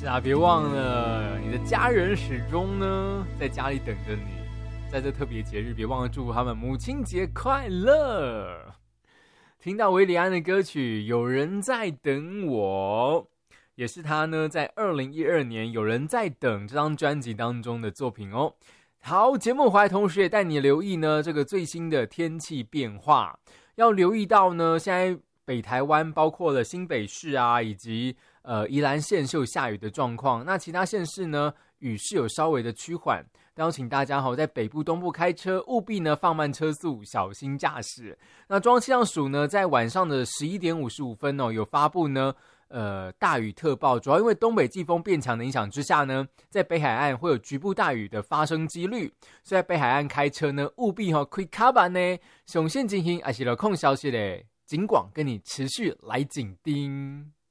是啊，别忘了你的家人始终呢在家里等着你，在这特别节日，别忘了祝福他们母亲节快乐。听到韦礼安的歌曲《有人在等我》，也是他呢在2012年《有人在等》这张专辑当中的作品哦。好，节目回来同时也带你留意呢这个最新的天气变化，要留意到呢现在北台湾包括了新北市啊，以及宜兰县是有下雨的状况，那其他县市呢雨是有稍微的趋缓，但要请大家在北部东部开车务必呢放慢车速，小心驾驶。那中央气象署呢在晚上的11点55分有发布呢大雨特报，主要因为东北季风变强的影响之下呢，在北海岸会有局部大雨的发生几率，所以在北海岸开车呢务必开卡板呢上线进行还是有空消息嘞，警广跟你持续来紧盯。